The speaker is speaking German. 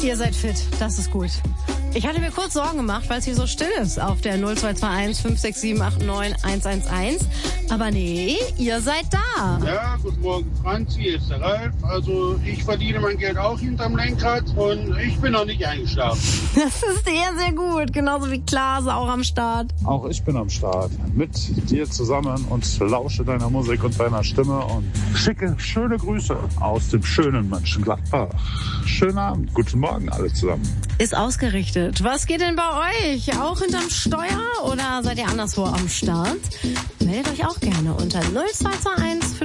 Ihr seid fit, das ist gut. Ich hatte mir kurz Sorgen gemacht, weil es hier so still ist auf der 0221 567 89 111. Aber nee, ihr seid da. Ja, guten Morgen Franzi, hier ist der Ralf. Also ich verdiene mein Geld auch hinterm Lenkrad und ich bin noch nicht eingeschlafen. Das ist sehr, sehr gut. Genauso wie Klaas auch am Start. Auch ich bin am Start. Mit dir zusammen und lausche deiner Musik und deiner Stimme und schicke schöne Grüße aus dem schönen Mönchengladbach. Schönen Abend, guten Morgen alle zusammen. Ist ausgerichtet. Was geht denn bei euch? Auch hinterm Steuer oder seid ihr anderswo am Start? Meldet euch auch gerne unter 0221